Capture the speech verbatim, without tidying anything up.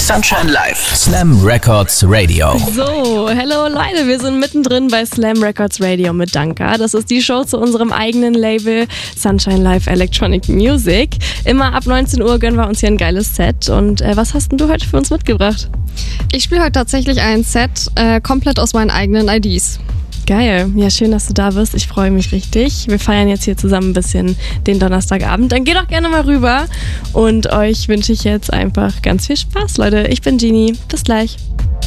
Sunshine Live, Slam Records Radio. So, hello Leute, wir sind mittendrin bei Slam Records Radio mit Danka. Das ist die Show zu unserem eigenen Label Sunshine Live Electronic Music. Immer ab neunzehn Uhr gönnen wir uns hier ein geiles Set. Und äh, was hast denn du heute für uns mitgebracht? Ich spiele heute tatsächlich ein Set äh, komplett aus meinen eigenen I Ds. Geil. Ja, schön, dass du da bist. Ich freue mich richtig. Wir feiern jetzt hier zusammen ein bisschen den Donnerstagabend. Dann geht doch gerne mal rüber. Und euch wünsche ich jetzt einfach ganz viel Spaß, Leute. Ich bin Genie. Bis gleich.